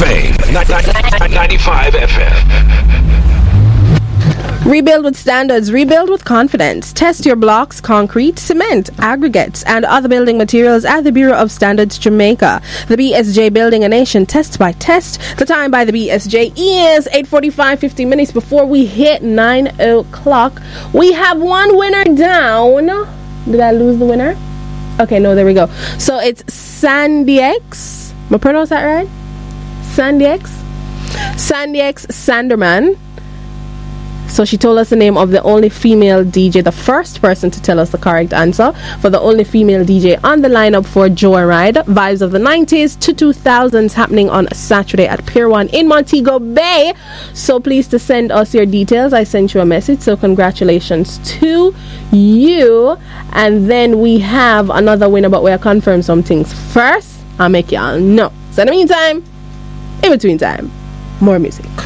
Fame 95 FM. Rebuild with standards, rebuild with confidence. Test your blocks, concrete, cement, aggregates, and other building materials at the Bureau of Standards Jamaica. The BSJ Building a Nation, test by test. The time by the BSJ is 8:45, 50 minutes before we hit 9 o'clock. We have one winner down. Did I lose the winner? Okay, no, there we go. So it's Sandiex. Am I pronounce that right? Sandiex Sanderman. So she told us the name of the only female DJ, the first person to tell us the correct answer for the only female DJ on the lineup for Joyride. Vibes of the 90s to 2000s happening on Saturday at Pier 1 in Montego Bay. So please to send us your details. I sent you a message, so congratulations to you. And then we have another winner, but we'll confirm some things first. I'll make y'all know. So in the meantime, in between time, more music.